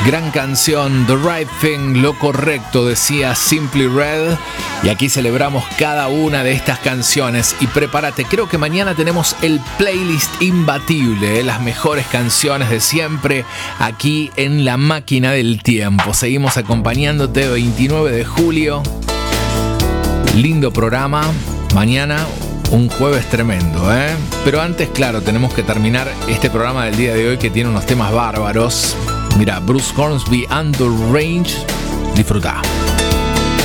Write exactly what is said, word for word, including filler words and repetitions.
Gran canción, The Right Thing, lo correcto, decía Simply Red. Y aquí celebramos cada una de estas canciones. Y prepárate, creo que mañana tenemos el playlist imbatible, ¿eh? Las mejores canciones de siempre aquí en La Máquina del Tiempo. Seguimos acompañándote veintinueve de julio. Lindo programa. Mañana un jueves tremendo, ¿eh? Pero antes, claro, tenemos que terminar este programa del día de hoy que tiene unos temas bárbaros. Mira, Bruce Hornsby, Under Range. Disfruta.